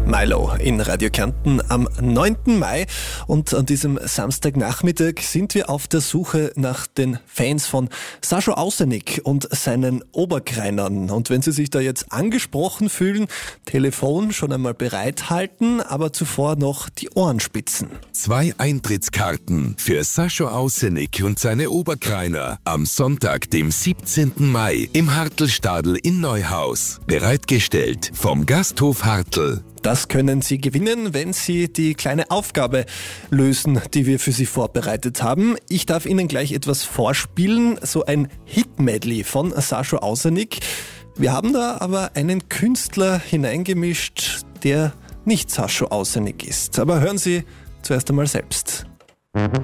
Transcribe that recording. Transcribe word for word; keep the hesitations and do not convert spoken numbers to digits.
Milo in Radio Kärnten am neunten Mai und an diesem Samstagnachmittag sind wir auf der Suche nach den Fans von Sascha Aussernick und seinen Oberkreinern. Und wenn Sie sich da jetzt angesprochen fühlen, Telefon schon einmal bereithalten, aber zuvor noch die Ohren spitzen. Zwei Eintrittskarten für Sascha Aussernick und seine Oberkreiner am Sonntag, dem siebzehnten Mai im Hartelstadl in Neuhaus. Bereitgestellt vom Gasthof Hartl. Das können Sie gewinnen, wenn Sie die kleine Aufgabe lösen, die wir für Sie vorbereitet haben. Ich darf Ihnen gleich etwas vorspielen, so ein Hit-Medley von Sascha Aussernick. Wir haben da aber einen Künstler hineingemischt, der nicht Sascha Aussernick ist. Aber hören Sie zuerst einmal selbst.